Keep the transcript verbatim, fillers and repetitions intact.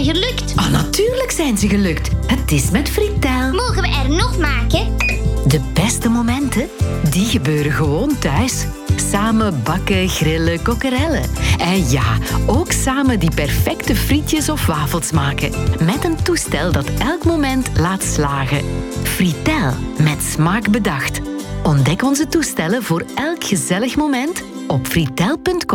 gelukt. Ah, natuurlijk zijn ze gelukt. Het is met Fritel. Mogen we er nog maken? De beste momenten, die gebeuren gewoon thuis. Samen bakken, grillen, kokkerellen. En ja, ook samen die perfecte frietjes of wafels maken. Met een toestel dat elk moment laat slagen. Fritel, met smaak bedacht. Ontdek onze toestellen voor elk gezellig moment op fritel punt com.